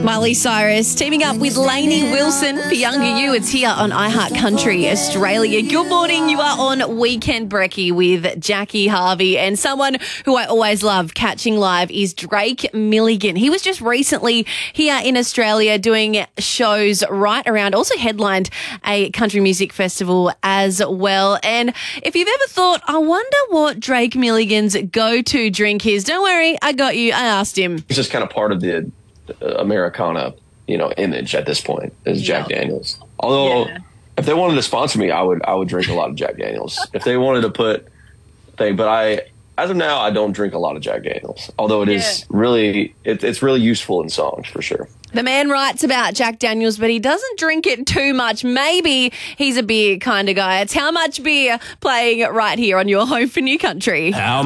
Miley Cyrus teaming up with Lainey Wilson for Younger You. It's here on iHeart Country Australia. Good morning. You are on Weekend Brekkie with Jackie Harvey, and someone who I always love catching live is Drake Milligan. He was just recently here in Australia doing shows right around, also headlined a country music festival as well. And if you've ever thought, I wonder what Drake Milligan's go-to drink is, don't worry, I got you. I asked him. It's just kind of part of the Americana, image at this point is Jack Daniels. Although if they wanted to sponsor me, I would drink a lot of Jack Daniels. If they wanted to put as of now, I don't drink a lot of Jack Daniels. Although it is really, it's really useful in songs for sure. The man writes about Jack Daniels, but he doesn't drink it too much. Maybe he's a beer kind of guy. It's How Much Beer playing right here on your home for New Country.